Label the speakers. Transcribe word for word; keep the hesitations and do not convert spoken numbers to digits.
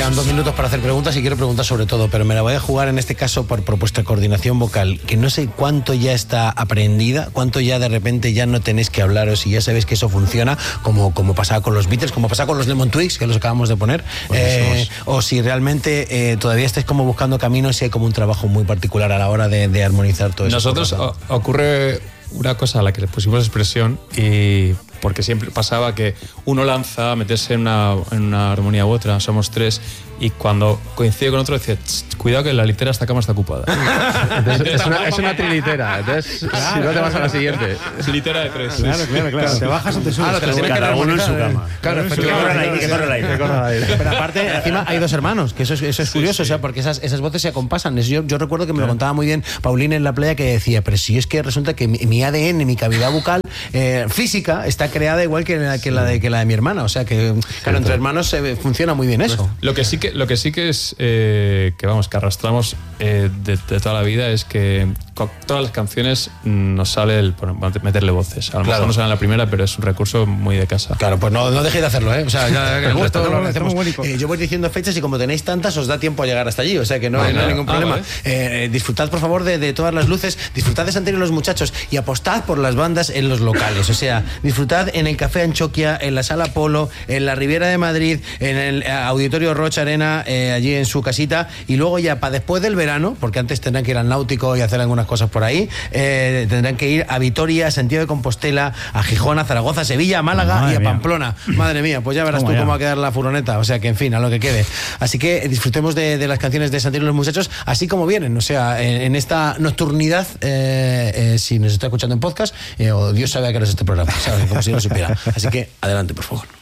Speaker 1: quedan dos minutos para hacer preguntas y quiero preguntar sobre todo, pero me la voy a jugar en este caso por propuesta de coordinación vocal, que no sé cuánto ya está aprendida, cuánto ya de repente ya no tenéis que hablaros y ya sabéis que eso funciona, como, como pasaba con los Beatles, como pasaba con los Lemon Twigs, que los acabamos de poner, eh, o si realmente eh, todavía estáis como buscando caminos y hay como un trabajo muy particular a la hora de, de armonizar todo eso.
Speaker 2: Nosotros o, ocurre una cosa a la que le pusimos expresión y... porque siempre pasaba que uno lanza a meterse en una, en una armonía u otra, somos tres, y cuando coincide con otro dice, cuidado que la litera esta cama está ocupada.
Speaker 3: Entonces, es, una, es una trilitera, entonces claro, si no te vas a la siguiente.
Speaker 2: Es litera de tres.
Speaker 4: Claro, claro, claro. ¿Te bajas o te subes?
Speaker 1: Ah,
Speaker 4: claro,
Speaker 1: cada
Speaker 4: uno en su cama.
Speaker 1: Claro,
Speaker 4: que corra el aire, que corra el aire. Que corra el aire.
Speaker 1: Pero aparte, encima hay dos hermanos, que eso es, eso es
Speaker 2: sí,
Speaker 1: curioso,
Speaker 2: sí.
Speaker 1: o sea, porque esas, esas voces se acompasan. Yo, yo recuerdo que me lo contaba muy bien Paulina en la playa, que decía, pero si es que resulta que mi, mi A D N, mi cavidad bucal eh, física, está creada igual que la, que, la de, que la de mi hermana. O sea, que claro, entre hermanos se, funciona muy bien eso.
Speaker 2: Lo que sí que, lo que, sí que es, eh, que vamos, que arrastramos eh, de, de toda la vida es que con todas las canciones nos sale el meterle voces. A lo
Speaker 1: Claro.
Speaker 2: mejor no sale en la primera, pero es un recurso muy de casa.
Speaker 1: Claro, pues no, no dejéis de hacerlo, ¿eh? O sea, ya, ya, esto
Speaker 4: gusta,
Speaker 1: lo
Speaker 4: no,
Speaker 1: hacemos.
Speaker 4: muy bonito.
Speaker 1: Eh, yo voy diciendo fechas y como tenéis tantas, os da tiempo a llegar hasta allí. O sea que no,
Speaker 2: Ah,
Speaker 1: hay, no hay
Speaker 2: claro.
Speaker 1: ningún
Speaker 2: Ah,
Speaker 1: problema.
Speaker 2: vale.
Speaker 1: Eh, disfrutad, por favor, de, de todas las luces. Disfrutad de Santiago y los muchachos y apostad por las bandas en los locales. O sea, disfrutad en el Café Anchoquia, en la Sala Polo, en la Riviera de Madrid, en el Auditorio Rocha Arena, eh, allí en su casita. Y luego ya para después del verano, porque antes tendrán que ir al Náutico y hacer algunas cosas por ahí, eh, tendrán que ir a Vitoria, a Santiago de Compostela, a Gijón, a Zaragoza, a Sevilla, a Málaga
Speaker 4: Madre
Speaker 1: y a
Speaker 4: mía.
Speaker 1: Pamplona. Madre mía, pues ya verás
Speaker 4: Toma
Speaker 1: tú
Speaker 4: ya.
Speaker 1: cómo va a quedar la furgoneta. O sea que, en fin, a lo que quede. Así que disfrutemos de, de las canciones de Santiago y los muchachos, así como vienen. O sea, en, en esta nocturnidad, eh, eh, si nos está escuchando en podcast, eh, o Dios sabe a qué hora es este programa, ¿sabes? Como si no supiera. Así que, adelante, por favor.